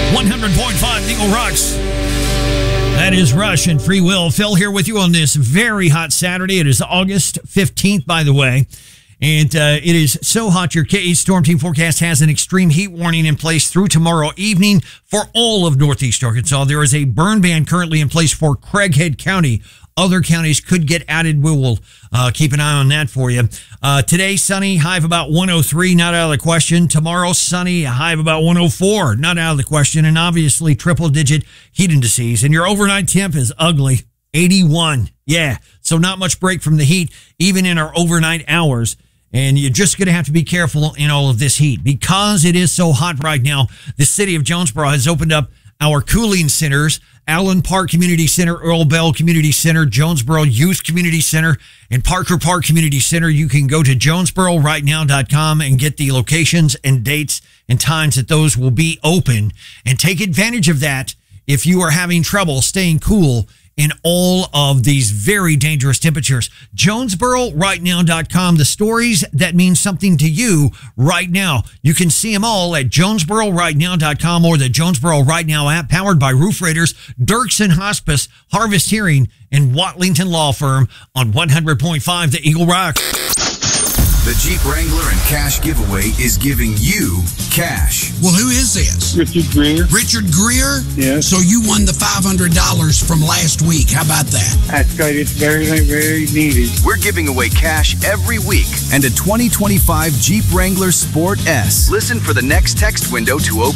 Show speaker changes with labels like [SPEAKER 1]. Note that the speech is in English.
[SPEAKER 1] 100.5 Eagle Rocks. That is Rush and Free Will. Phil here with you on this very hot Saturday. It is August 15th, by the way. And it is so hot. Your KE Storm Team forecast has an extreme heat warning in place through tomorrow evening for all of Northeast Arkansas. There is a burn ban currently in place for Craighead County. Other counties could get added. We will keep an eye on that for you. Today, sunny, high of about 103, not out of the question. Tomorrow, sunny, a high of about 104, not out of the question. And obviously, triple-digit heat indices. And your overnight temp is ugly, 81. Yeah, so not much break from the heat, even in our overnight hours. And you're just going to have to be careful in all of this heat. Because it is so hot right now, the city of Jonesboro has opened up our cooling centers, Allen Park Community Center, Earl Bell Community Center, Jonesboro Youth Community Center, and Parker Park Community Center. You can go to JonesboroRightNow.com and get the locations and dates and times that those will be open, and take advantage of that if you are having trouble staying cool in all of these very dangerous temperatures. JonesboroRightNow.com, the stories that mean something to you right now. You can see them all at JonesboroRightNow.com or the Jonesboro Right Now app, powered by Roof Raiders, Dirksen Hospice, Harvest Hearing, and Watlington Law Firm on 100.5 The Eagle Rock.
[SPEAKER 2] The Jeep Wrangler and Cash giveaway is giving you cash.
[SPEAKER 3] Well, who is this?
[SPEAKER 4] Richard Greer.
[SPEAKER 3] Richard Greer?
[SPEAKER 4] Yes.
[SPEAKER 3] So you won the $500 from last week. How about that?
[SPEAKER 4] That's great. It's very, very needed.
[SPEAKER 2] We're giving away cash every week and a 2025 Jeep Wrangler Sport S. Listen for the next text window to open.